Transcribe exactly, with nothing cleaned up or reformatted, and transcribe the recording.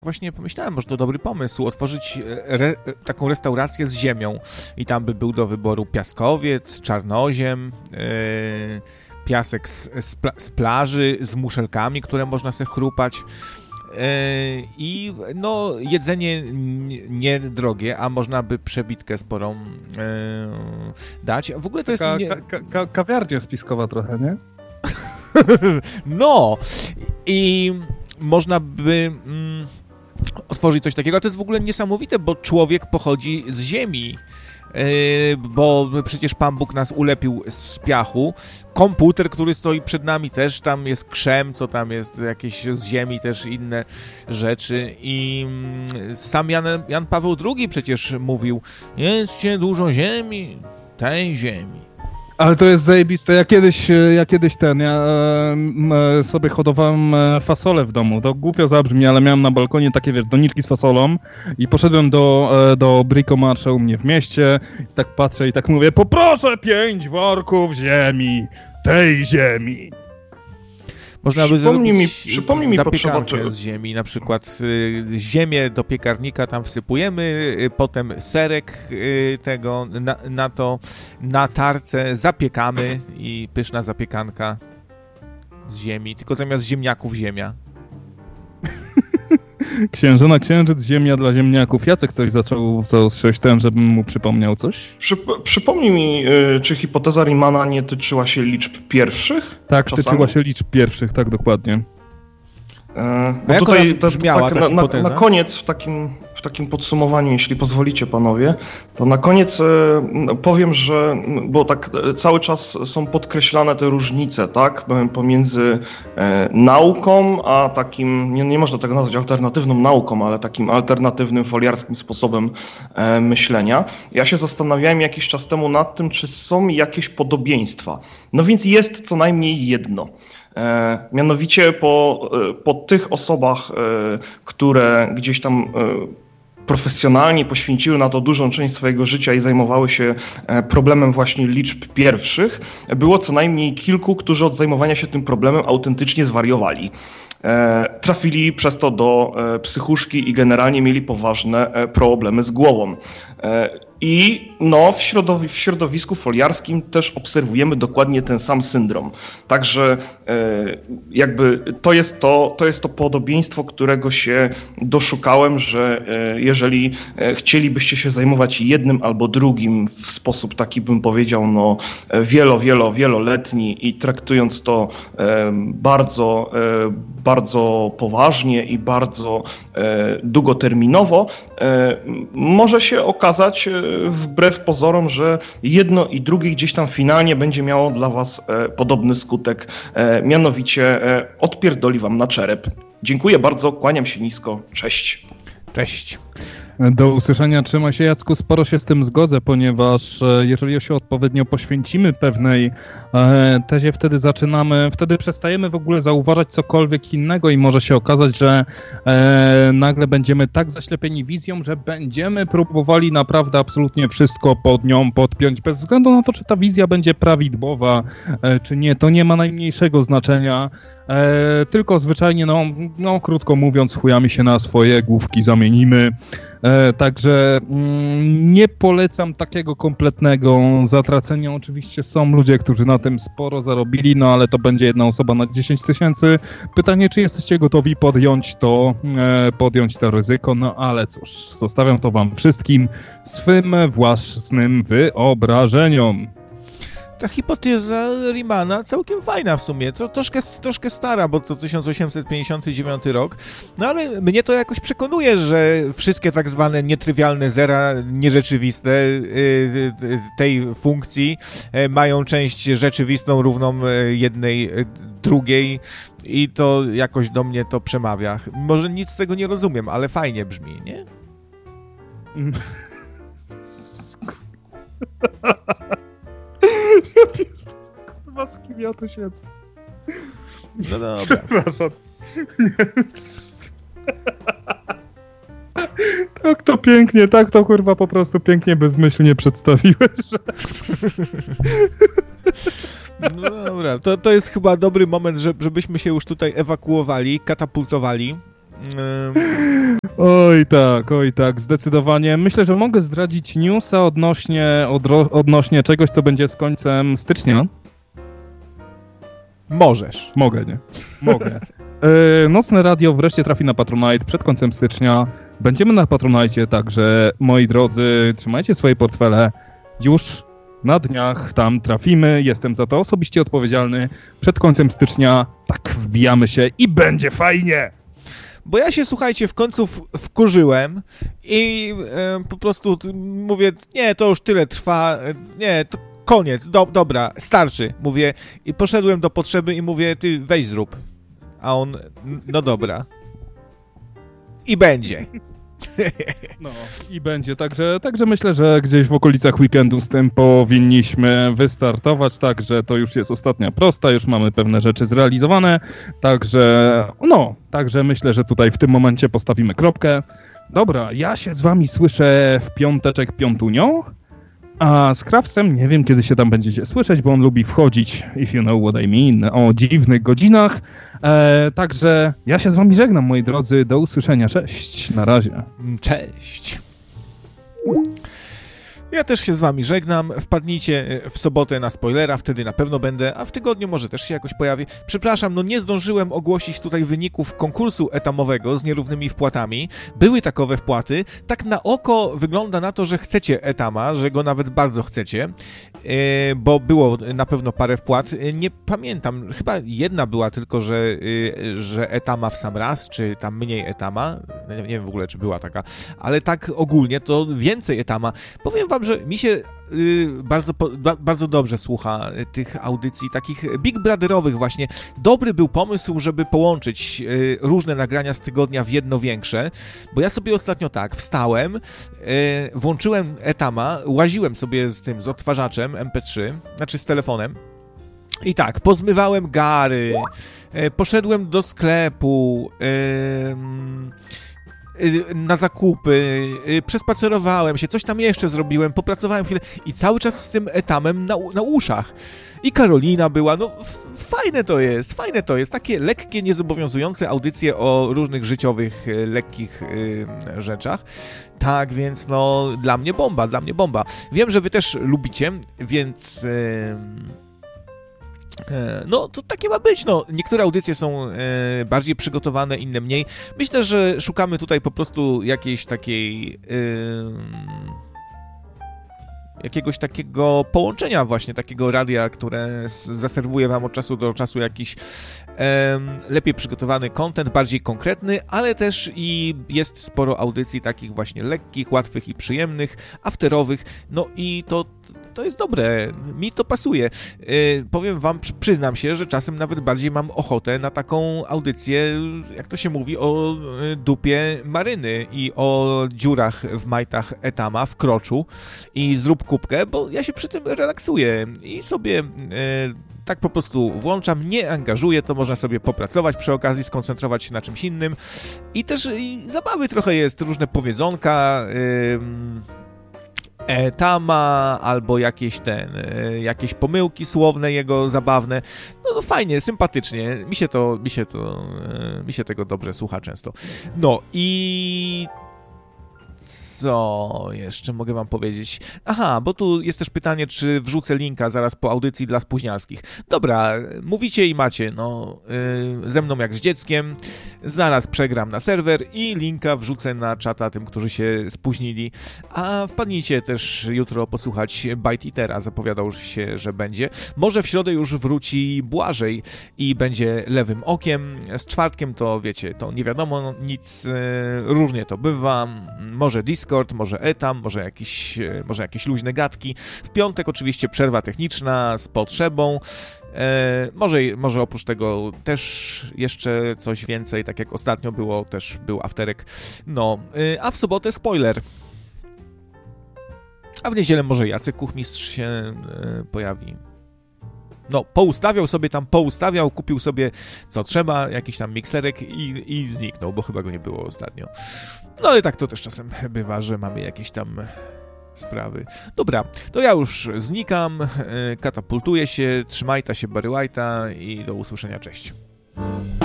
Właśnie pomyślałem, może to dobry pomysł, otworzyć re, taką restaurację z ziemią i tam by był do wyboru piaskowiec, czarnoziem, yy, piasek z, z, pla, z plaży, z muszelkami, które można sobie chrupać yy, i no jedzenie niedrogie, a można by przebitkę sporą yy, dać. W ogóle to jest... Ka, nie... ka, ka, kawiarnia spiskowa trochę, nie? No i można by... Mm, otworzyć coś takiego, a to jest w ogóle niesamowite, bo człowiek pochodzi z ziemi, yy, bo przecież Pan Bóg nas ulepił z piachu. Komputer, który stoi przed nami, też tam jest krzem, co tam jest, jakieś z ziemi też inne rzeczy i yy, sam Jan, Jan Paweł drugi przecież mówił, jedzcie dużo ziemi, tej ziemi. Ale to jest zajebiste. Ja kiedyś, ja kiedyś ten, ja e, sobie hodowałem fasolę w domu. To głupio zabrzmi, ale miałem na balkonie takie, wiesz, doniczki z fasolą i poszedłem do, do Bricomarcha u mnie w mieście i tak patrzę i tak mówię, poproszę pięć worków ziemi, tej ziemi. Można by przypomnij mi, zrobić przypomnij mi zapiekankę z ziemi, na przykład y, ziemię do piekarnika tam wsypujemy, y, potem serek y, tego na, na to, na tarce zapiekamy i pyszna zapiekanka z ziemi, tylko zamiast ziemniaków ziemia. Księże na księżyc, ziemia dla ziemniaków. Jacek coś zaczął zaostrzeć ten, żebym mu przypomniał coś? Przyp- przypomnij mi, y, czy hipoteza Riemanna nie tyczyła się liczb pierwszych? Tak, czasami? tyczyła się liczb pierwszych, tak dokładnie. E, bo tutaj to, brzmiała tak, ta na, hipoteza? na koniec, w takim, w takim podsumowaniu, jeśli pozwolicie panowie, to na koniec e, powiem, że, bo tak e, cały czas są podkreślane te różnice, tak, pomiędzy e, nauką, a takim, nie, nie można tego nazwać alternatywną nauką, ale takim alternatywnym foliarskim sposobem e, myślenia. Ja się zastanawiałem jakiś czas temu nad tym, czy są jakieś podobieństwa. No więc jest co najmniej jedno. E, mianowicie po, e, po tych osobach, e, które gdzieś tam e, profesjonalnie poświęciły na to dużą część swojego życia i zajmowały się e, problemem właśnie liczb pierwszych, było co najmniej kilku, którzy od zajmowania się tym problemem autentycznie zwariowali. E, trafili przez to do e, psychuszki i generalnie mieli poważne e, problemy z głową. E, I no, w, środowi- w środowisku foliarskim też obserwujemy dokładnie ten sam syndrom. Także e, jakby to jest to, to jest to podobieństwo, którego się doszukałem, że e, jeżeli e, chcielibyście się zajmować jednym albo drugim w sposób taki, bym powiedział, no wielo, wielo, wieloletni i traktując to e, bardzo, e, bardzo poważnie i bardzo e, długoterminowo, e, może się okazać e, wbrew pozorom, że jedno i drugie gdzieś tam finalnie będzie miało dla was e, podobny skutek, e, mianowicie e, odpierdoli wam na czerep. Dziękuję bardzo, kłaniam się nisko, cześć. Cześć. Do usłyszenia, trzymaj się Jacku, sporo się z tym zgodzę, ponieważ e, jeżeli się odpowiednio poświęcimy pewnej e, tezie, wtedy zaczynamy, wtedy przestajemy w ogóle zauważać cokolwiek innego i może się okazać, że e, nagle będziemy tak zaślepieni wizją, że będziemy próbowali naprawdę absolutnie wszystko pod nią podpiąć, bez względu na to, czy ta wizja będzie prawidłowa, e, czy nie, to nie ma najmniejszego znaczenia. E, tylko zwyczajnie, no, no krótko mówiąc, chujami się na swoje główki zamienimy. E, także mm, nie polecam takiego kompletnego zatracenia. Oczywiście są ludzie, którzy na tym sporo zarobili, no ale to będzie jedna osoba na dziesięć tysięcy. Pytanie, czy jesteście gotowi podjąć to, e, podjąć to ryzyko, no ale cóż, zostawiam to wam wszystkim swym własnym wyobrażeniom. Ta hipoteza Riemanna całkiem fajna w sumie, Tro, troszkę, troszkę stara, bo to tysiąc osiemset pięćdziesiąty dziewiąty rok, no ale mnie to jakoś przekonuje, że wszystkie tak zwane nietrywialne zera, nierzeczywiste yy, tej funkcji yy, mają część rzeczywistą równą jednej yy, drugiej i to jakoś do mnie to przemawia. Może nic z tego nie rozumiem, ale fajnie brzmi, nie? Ja pierdolę, z kim ja tu siedzę. No dobra. Przepraszam. Tak to pięknie, tak to kurwa po prostu pięknie bezmyślnie przedstawiłeś, że... No dobra, to, to jest chyba dobry moment, że, żebyśmy się już tutaj ewakuowali, katapultowali Oj tak, oj tak, zdecydowanie. Myślę, że mogę zdradzić newsa odnośnie, odro, odnośnie czegoś, co będzie z końcem stycznia. Możesz. Mogę, nie? Mogę. E, Nocne Radio wreszcie trafi na Patronite przed końcem stycznia. Będziemy na Patronite, także moi drodzy, trzymajcie swoje portfele. Już na dniach tam trafimy. Jestem za to osobiście odpowiedzialny. Przed końcem stycznia tak wbijamy się i będzie fajnie! Bo ja się, słuchajcie, w końcu w, wkurzyłem i e, po prostu t- mówię, nie, to już tyle trwa, e, nie, to koniec, do, dobra, starczy, mówię, i poszedłem do potrzeby i mówię, ty weź zrób, a on, no dobra, i będzie. No i będzie, także, także myślę, że gdzieś w okolicach weekendu z tym powinniśmy wystartować, także to już jest ostatnia prosta, już mamy pewne rzeczy zrealizowane, także no, także myślę, że tutaj w tym momencie postawimy kropkę. Dobra, ja się z wami słyszę w piąteczek piątunio, a z Krawcem nie wiem, kiedy się tam będziecie słyszeć, bo on lubi wchodzić, if you know what I mean, o dziwnych godzinach. E, także ja się z wami żegnam, moi drodzy. Do usłyszenia. Cześć. Na razie. Cześć. Ja też się z wami żegnam. Wpadnijcie w sobotę na spoilera, wtedy na pewno będę, a w tygodniu może też się jakoś pojawi. Przepraszam, no nie zdążyłem ogłosić tutaj wyników konkursu etamowego z nierównymi wpłatami. Były takowe wpłaty. Tak na oko wygląda na to, że chcecie etama, że go nawet bardzo chcecie, bo było na pewno parę wpłat. Nie pamiętam, chyba jedna była tylko, że, że etama w sam raz, czy tam mniej etama. Nie wiem w ogóle, czy była taka, ale tak ogólnie to więcej etama. Powiem wam, że mi się y, bardzo, po, ba, bardzo dobrze słucha y, tych audycji, takich Big Brotherowych właśnie. Dobry był pomysł, żeby połączyć y, różne nagrania z tygodnia w jedno większe, bo ja sobie ostatnio tak, wstałem, y, włączyłem etama, łaziłem sobie z tym, z odtwarzaczem em pe trzy, znaczy z telefonem, i tak, pozmywałem gary, y, poszedłem do sklepu, y, na zakupy, przespacerowałem się, coś tam jeszcze zrobiłem, popracowałem chwilę i cały czas z tym etamem na, na uszach. I Karolina była, no f- fajne to jest, fajne to jest, takie lekkie, niezobowiązujące audycje o różnych życiowych, lekkich y, rzeczach. Tak, więc no dla mnie bomba, dla mnie bomba. Wiem, że wy też lubicie, więc... Y, No, to takie ma być, no. Niektóre audycje są e, bardziej przygotowane, inne mniej. Myślę, że szukamy tutaj po prostu jakiejś takiej... E, jakiegoś takiego połączenia właśnie, takiego radia, które zaserwuje wam od czasu do czasu jakiś e, lepiej przygotowany content, bardziej konkretny, ale też i jest sporo audycji takich właśnie lekkich, łatwych i przyjemnych, afterowych, no i to to jest dobre, mi to pasuje. Yy, powiem wam, przyznam się, że czasem nawet bardziej mam ochotę na taką audycję, jak to się mówi, o dupie Maryny i o dziurach w majtach etama, w kroczu i zrób kubkę, bo ja się przy tym relaksuję i sobie... Yy, tak po prostu włączam, nie angażuję, to można sobie popracować przy okazji, skoncentrować się na czymś innym i też i zabawy trochę jest, różne powiedzonka, yy, etama, albo jakieś ten, jakieś pomyłki słowne jego zabawne. No, no fajnie, sympatycznie. Mi się to, mi się to, mi się tego dobrze słucha często. No i co jeszcze mogę wam powiedzieć? Aha, bo tu jest też pytanie, czy wrzucę linka zaraz po audycji dla spóźnialskich. Dobra, mówicie i macie, no, yy, ze mną jak z dzieckiem. Zaraz przegram na serwer i linka wrzucę na czata tym, którzy się spóźnili. A wpadnijcie też jutro posłuchać Bite Eatera, zapowiadał się, że będzie. Może w środę już wróci Błażej i będzie Lewym Okiem. Z czwartkiem to, wiecie, to nie wiadomo nic, yy, różnie to bywa. Może Discord, może etam, może jakieś, może jakieś luźne gadki. W piątek oczywiście przerwa techniczna z potrzebą. E, może, może oprócz tego też jeszcze coś więcej, tak jak ostatnio było, też był afterek. No, e, a w sobotę spoiler. A w niedzielę może Jacek Kuchmistrz się e, pojawi. No, poustawiał sobie tam, poustawiał, kupił sobie co trzeba, jakiś tam mikserek i, i zniknął, bo chyba go nie było ostatnio. No ale tak to też czasem bywa, że mamy jakieś tam sprawy. Dobra, to ja już znikam, katapultuję się, trzymajta się Barry White'a i do usłyszenia, cześć.